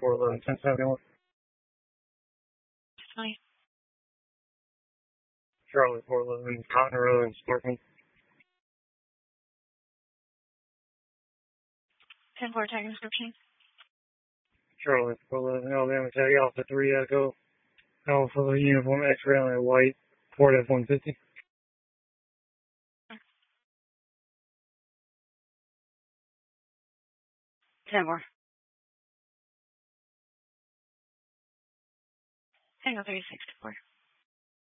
411, 1071. 20. Charlie 411, Cotton Road and Sparkman. 10-4 tag description. Charlie 411, Alabama tag Alpha 3 Echo. Alpha uniform X-ray on a white Ford F-150. 10-4. Tango 36-4.